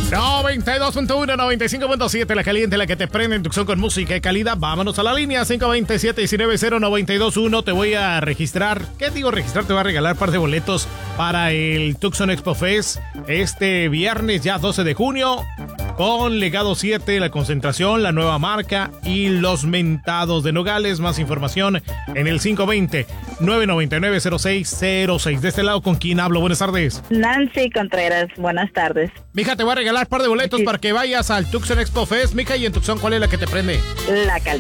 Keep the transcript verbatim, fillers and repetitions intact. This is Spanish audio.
noventa y dos punto uno, noventa y cinco punto siete, la caliente, la que te prende en Tucson con música y calidad. Vámonos a la línea cinco dos siete, uno nueve cero, nueve dos uno. Te voy a registrar. ¿Qué digo registrar? Te voy a regalar un par de boletos para el Tucson Expo Fest este viernes, ya doce de junio. Con Legado siete, la concentración, la nueva marca y los mentados de Nogales. Más información en el cinco dos cero, nueve nueve nueve, cero seis cero seis. De este lado, ¿con quién hablo? Buenas tardes. Nancy Contreras, buenas tardes. Mija, te voy a regalar un par de boletos sí. para que vayas al Tucson Expo Fest. Mija, y en Tucson, ¿cuál es la que te prende? La calidad.